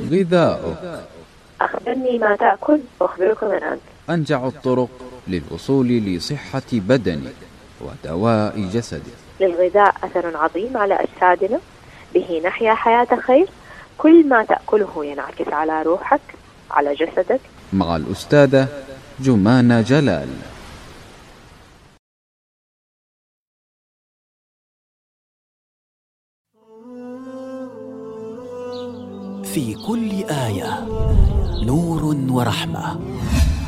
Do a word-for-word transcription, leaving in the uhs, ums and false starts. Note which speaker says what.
Speaker 1: غذاؤك.
Speaker 2: أخبرني ما تأكل وأخبرك من أنت.
Speaker 1: أنجع الطرق للوصول لصحة بدنك ودواء جسدك.
Speaker 2: للغذاء أثر عظيم على أجسادنا، به نحيا حياة خير. كل ما تأكله ينعكس على روحك، على جسدك.
Speaker 1: مع الأستاذة جمانة جلال.
Speaker 3: في كل آية نور ورحمة.